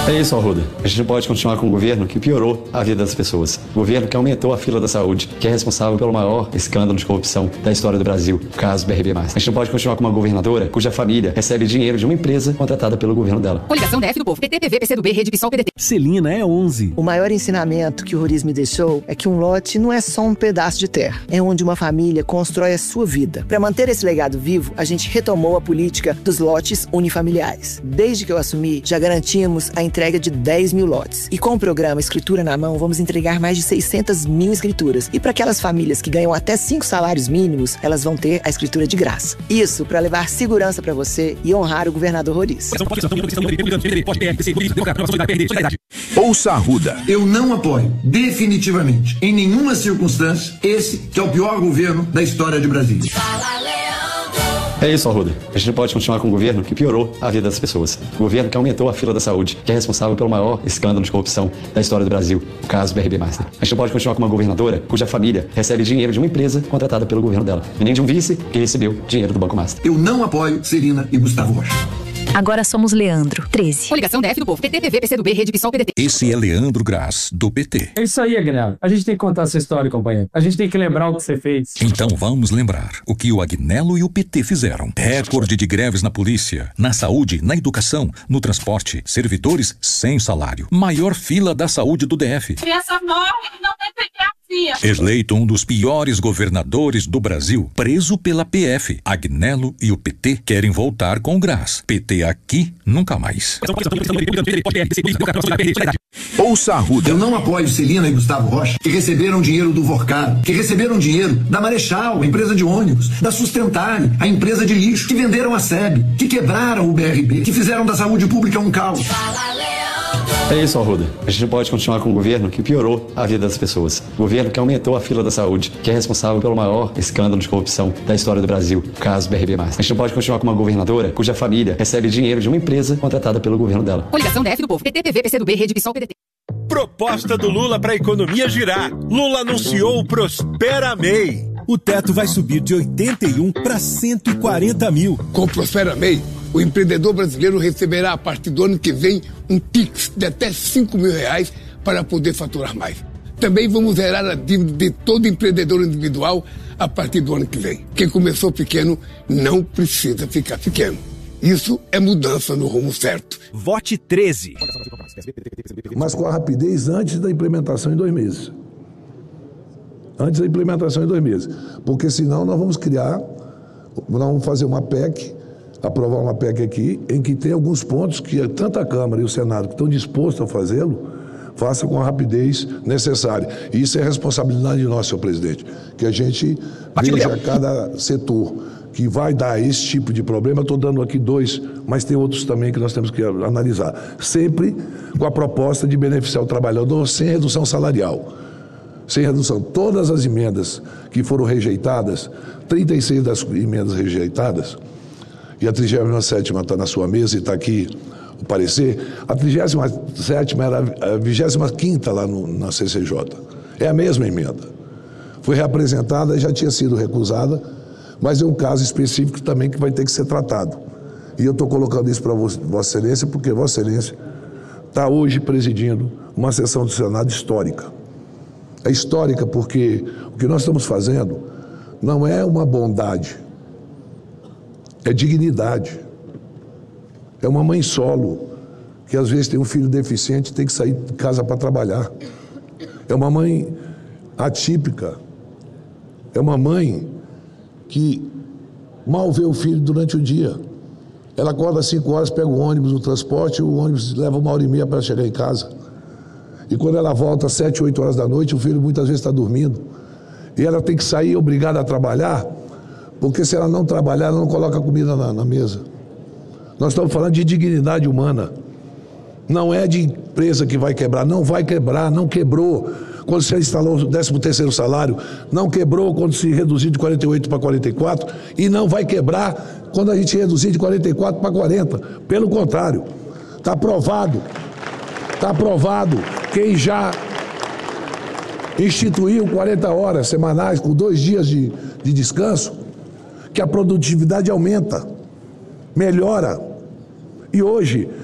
É isso, Arruda. A gente não pode continuar com um governo que piorou a vida das pessoas. Um governo que aumentou a fila da saúde, que é responsável pelo maior escândalo de corrupção da história do Brasil, o caso BRB+. A gente não pode continuar com uma governadora cuja família recebe dinheiro de uma empresa contratada pelo governo dela. Coligação DF do Povo, PT, PV, PCdoB, Rede PSOL, PDT. Celina é 11. O maior ensinamento que o Roriz me deixou é que um lote não é só um pedaço de terra. É onde uma família constrói a sua vida. Para manter esse legado vivo, a gente retomou a política dos lotes unifamiliares. Desde que eu assumi, já garantimos a entrega de 10 mil lotes. E com o programa Escritura na Mão, vamos entregar mais de 600 mil escrituras. E para aquelas famílias que ganham até 5 salários mínimos, elas vão ter a escritura de graça. Isso para levar segurança para você e honrar o governador Roriz. Ouça Arruda. Eu não apoio, definitivamente, em nenhuma circunstância, esse que é o pior governo da história de Brasília. É isso, Arruda. A gente não pode continuar com um governo que piorou a vida das pessoas. Um governo que aumentou a fila da saúde, que é responsável pelo maior escândalo de corrupção da história do Brasil, o caso BRB+. A gente não pode continuar com uma governadora cuja família recebe dinheiro de uma empresa contratada pelo governo dela, e nem de um vice que recebeu dinheiro do Banco Master. Eu não apoio Celina e Gustavo Rocha. Agora somos Leandro, 13. Coligação DF do Povo, PT, PV, PCdoB, Rede PSOL, PDT. Esse é Leandro Graz, do PT. É isso aí, Agnello. A gente tem que contar essa história, companheiro. A gente tem que lembrar o que você fez. Então vamos lembrar o que o Agnello e o PT fizeram. Recorde de greves na polícia, na saúde, na educação, no transporte, servidores sem salário. Maior fila da saúde do DF. Criança morre e não tem pediatria. Eleito um dos piores governadores do Brasil, preso pela PF. Agnello e o PT querem voltar com o Graz. PT aqui, nunca mais. Ouça Arruda. Eu não apoio Celina e Gustavo Rocha, que receberam dinheiro do Vorcado, que receberam dinheiro da Marechal, a empresa de ônibus, da Sustentare, a empresa de lixo, que venderam a SEB, que quebraram o BRB, que fizeram da saúde pública um caos. É isso, Arruda. A gente não pode continuar com um governo que piorou a vida das pessoas. Um governo que aumentou a fila da saúde, que é responsável pelo maior escândalo de corrupção da história do Brasil, o caso BRB+. A gente não pode continuar com uma governadora cuja família recebe dinheiro de uma empresa contratada pelo governo dela. Coligação DF do Povo, PT, PV, PCdoB, Rede PSOL, PDT. Proposta do Lula para a economia girar. Lula anunciou o Prospera MEI. O teto vai subir de 81 para 140 mil. Com o Prospera MEI, o empreendedor brasileiro receberá a partir do ano que vem um Pix de até R$5 mil para poder faturar mais. Também vamos zerar a dívida de todo empreendedor individual a partir do ano que vem. Quem começou pequeno não precisa ficar pequeno. Isso é mudança no rumo certo. Vote 13. Mas com a rapidez antes da implementação em 2 meses. Antes da implementação em 2 meses. Porque senão nós vamos fazer uma PEC, aprovar uma PEC aqui, em que tem alguns pontos que tanto a Câmara e o Senado que estão dispostos a fazê-lo, faça com a rapidez necessária. E isso é responsabilidade nossa, senhor presidente, que a gente veja cada setor que vai dar esse tipo de problema. Eu estou dando aqui 2, mas tem outros também que nós temos que analisar. Sempre com a proposta de beneficiar o trabalhador sem redução salarial. Sem redução. Todas as emendas que foram rejeitadas, 36 das emendas rejeitadas, e a 37ª está na sua mesa e está aqui o parecer, a 37ª era a 25ª lá na CCJ. É a mesma emenda. Foi reapresentada, já tinha sido recusada, mas é um caso específico também que vai ter que ser tratado. E eu estou colocando isso para Vossa Excelência, porque Vossa Excelência está hoje presidindo uma sessão do Senado histórica. É histórica porque o que nós estamos fazendo não é uma bondade, é dignidade. É uma mãe solo, que às vezes tem um filho deficiente e tem que sair de casa para trabalhar. É uma mãe atípica. É uma mãe que mal vê o filho durante o dia. Ela acorda às 5 horas, pega o ônibus, o transporte, o ônibus leva 1h30 para chegar em casa. E quando ela volta às 7, 8 horas da noite, o filho muitas vezes está dormindo. E ela tem que sair obrigada a trabalhar, porque se ela não trabalhar, ela não coloca comida na mesa. Nós estamos falando de dignidade humana. Não é de empresa que vai quebrar. Não vai quebrar, não quebrou quando se instalou o 13º salário. Não quebrou quando se reduziu de 48 para 44. E não vai quebrar quando a gente reduzir de 44 para 40. Pelo contrário, está aprovado. Está aprovado. Quem já instituiu 40 horas semanais com 2 dias de descanso, que a produtividade aumenta, melhora. E hoje